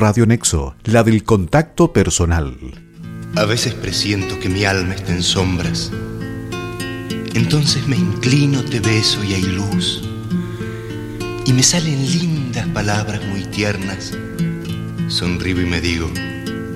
Radio Nexo, la del contacto personal. A veces presiento que mi alma está en sombras. Entonces me inclino, te beso y hay luz. Y me salen lindas palabras muy tiernas. Sonrío y me digo: